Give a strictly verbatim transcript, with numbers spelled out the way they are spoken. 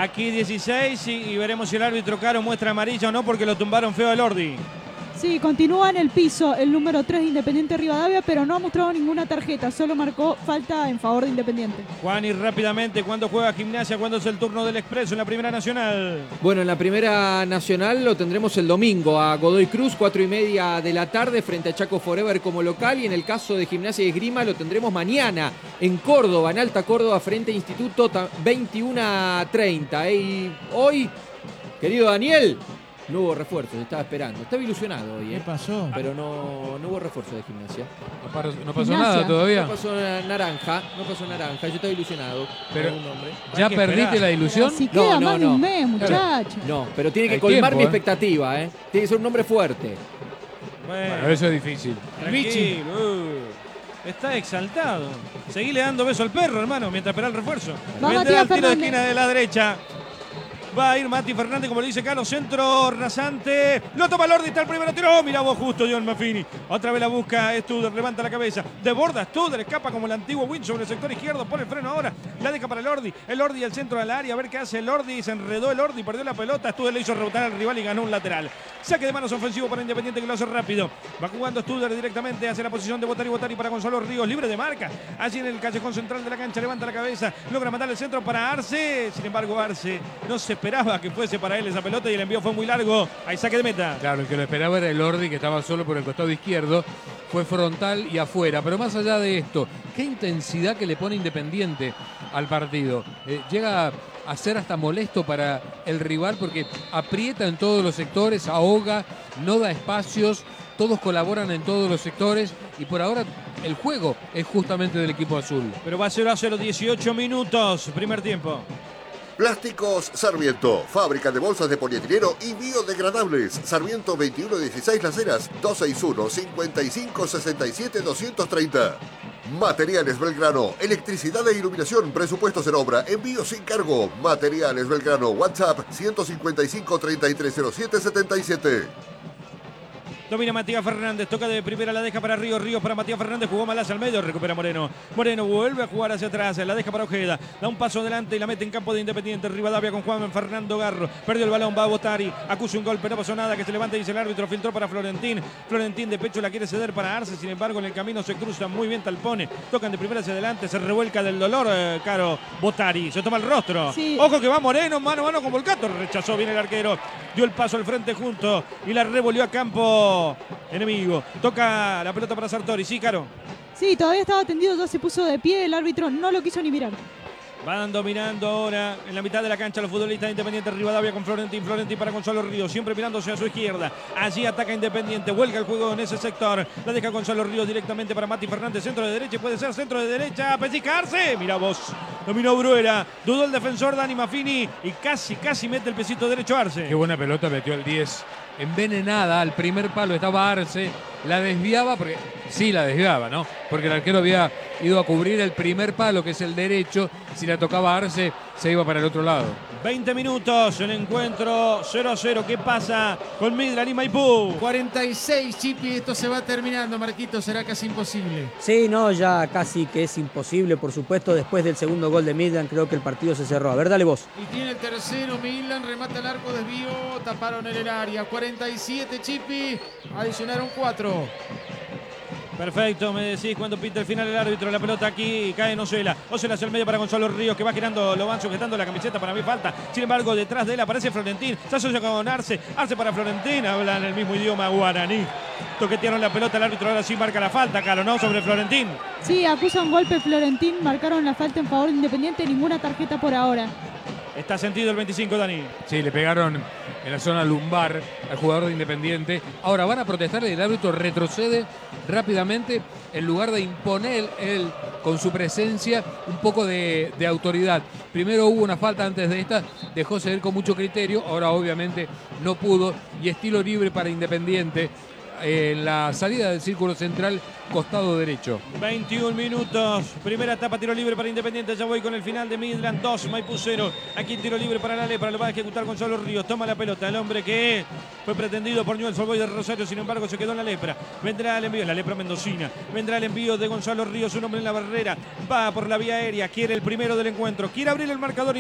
Aquí dieciséis y, y veremos si el árbitro Caro muestra amarilla o no porque lo tumbaron feo a Elordi. Sí, continúa en el piso el número tres de Independiente Rivadavia, pero no ha mostrado ninguna tarjeta, solo marcó falta en favor de Independiente. Juan, y rápidamente, ¿cuándo juega Gimnasia? ¿Cuándo es el turno del Expreso en la Primera Nacional? Bueno, en la Primera Nacional lo tendremos el domingo a Godoy Cruz, cuatro y media de la tarde, frente a Chaco Forever como local. Y en el caso de Gimnasia y Esgrima lo tendremos mañana en Córdoba, en Alta Córdoba, frente a Instituto, veintiuno treinta. Y hoy, querido Daniel, no hubo refuerzos, estaba esperando. Estaba ilusionado hoy, ¿eh? ¿Qué pasó? Pero no, no hubo refuerzo de Gimnasia. No, par- no pasó Gimnasia. nada todavía. No pasó naranja, no pasó naranja. Yo estaba ilusionado. Pero- con un nombre. ¿Ya Hay que perdiste esperar. la ilusión? Si No, queda no, más de no. un mes, muchachos. No, pero tiene que Hay colmar tiempo, mi ¿eh? expectativa, ¿eh? Tiene que ser un nombre fuerte. Bueno, Bueno, eso es difícil. tranquilo. uh, Está exaltado. Seguile dando beso al perro, hermano, mientras espera el refuerzo. Va Vendrá Matías el tiro de Fernández. esquina de la derecha. Va a ir Mati Fernández, como le dice Cano, centro rasante. Lo toma Lordi, está el primero tiro. Oh, mira vos justo, John Maffini. Otra vez la busca Studer, levanta la cabeza. Desborda Studer, escapa como el antiguo Win sobre el sector izquierdo. Pone el freno ahora. La deja para el Lordi. El Lordi al centro del área. A ver qué hace el Lordi. Se enredó el Lordi, perdió la pelota. Studer le hizo rebotar al rival y ganó un lateral. Saque de manos ofensivo para Independiente que lo hace rápido. Va jugando Studer directamente hacia la posición de Botari. Botari para Gonzalo Ríos, libre de marca. Allí en el callejón central de la cancha. Levanta la cabeza. Logra mandar el centro para Arce. Sin embargo, Arce no se esperaba que fuese para él esa pelota y el envío fue muy largo. Hay saque de meta. Claro, el que lo esperaba era el Ordi, que estaba solo por el costado izquierdo. Fue frontal y afuera. Pero más allá de esto, qué intensidad que le pone Independiente al partido. Eh, llega a ser hasta molesto para el rival porque aprieta en todos los sectores, ahoga, no da espacios, todos colaboran en todos los sectores y por ahora el juego es justamente del equipo azul. Pero va cero a cero, dieciocho minutos, primer tiempo. Plásticos Sarmiento, fábrica de bolsas de polietileno y biodegradables. Sarmiento veintiuno dieciséis Las Heras, dos seis uno, cinco cinco seis siete, dos tres cero. Materiales Belgrano, electricidad e iluminación, presupuestos en obra, envío sin cargo. Materiales Belgrano, WhatsApp ciento cincuenta y cinco, treinta y tres cero siete, setenta y siete. Domina Matías Fernández, toca de primera, la deja para Ríos, Ríos para Matías Fernández, jugó Malaza al medio, recupera Moreno. Moreno vuelve a jugar hacia atrás, la deja para Ojeda, da un paso adelante y la mete en campo de Independiente. Rivadavia con Juan Fernando Garro, perdió el balón, va a Botari, acusa un golpe, no pasó nada, que se levanta y dice el árbitro, filtró para Florentín. Florentín de pecho la quiere ceder para Arce, sin embargo en el camino se cruzan muy bien Talpone, tocan de primera hacia adelante, se revuelca del dolor, eh, Caro Botari, se toma el rostro. Sí. Ojo que va Moreno, mano a mano con Volcato, rechazó bien el arquero, dio el paso al frente junto y la revolvió a campo enemigo. Toca la pelota para Sartori, sí, Caro. Sí, todavía estaba tendido, ya se puso de pie, el árbitro no lo quiso ni mirar. Van dominando ahora en la mitad de la cancha los futbolistas de Independiente. Rivadavia con Florentín, Florentín para Gonzalo Ríos, siempre mirándose a su izquierda. Allí ataca Independiente, vuelca el juego en ese sector. La deja Gonzalo Ríos directamente para Mati Fernández, centro de derecha, puede ser centro de derecha, pellizcarse. Mira vos, dominó Bruera, dudó el defensor Dani Maffini y casi, casi mete el pesito derecho a Arce. Qué buena pelota metió el diez. Envenenada, al primer palo estaba Arce, la desviaba, porque sí la desviaba, ¿no? Porque el arquero había ido a cubrir el primer palo, que es el derecho, si la tocaba Arce, se iba para el otro lado. veinte minutos, el encuentro cero a cero, ¿qué pasa con Midland y Maipú? cuarenta y seis, Chipi, esto se va terminando, Marquito, será casi imposible. Sí, no, ya casi que es imposible, por supuesto, después del segundo gol de Midland creo que el partido se cerró. A ver, dale vos. Y tiene el tercero, Midland, remata el arco, desvío, taparon en el área. cuarenta y siete, Chipi, adicionaron cuatro. Perfecto, me decís cuando pita el final el árbitro, la pelota aquí cae en Osela. Osela hacia el medio para Gonzalo Ríos, que va girando, lo van sujetando la camiseta, para mí falta. Sin embargo, detrás de él aparece Florentín, se asocia con Arce, Arce para Florentín, hablan el mismo idioma guaraní. Toquetearon la pelota, el árbitro ahora sí marca la falta, Caro, ¿no? Sobre Florentín. Sí, acusa un golpe Florentín, marcaron la falta en favor de Independiente, ninguna tarjeta por ahora. Está sentido el veinticinco, Dani. Sí, le pegaron en la zona lumbar al jugador de Independiente. Ahora van a protestar y el árbitro retrocede rápidamente en lugar de imponer él con su presencia un poco de, de autoridad. Primero hubo una falta antes de esta, dejó ceder con mucho criterio, ahora obviamente no pudo y estilo libre para Independiente en la salida del círculo central, costado derecho. veintiún minutos, primera etapa, tiro libre para Independiente, ya voy con el final de Midland, dos, Maipú cero. Aquí tiro libre para la Lepra, lo va a ejecutar Gonzalo Ríos, toma la pelota, el hombre que fue pretendido por Newell's Old Boys de Rosario, sin embargo se quedó en la Lepra. Vendrá el envío, la Lepra mendocina, vendrá el envío de Gonzalo Ríos, un hombre en la barrera, va por la vía aérea, quiere el primero del encuentro, quiere abrir el marcador.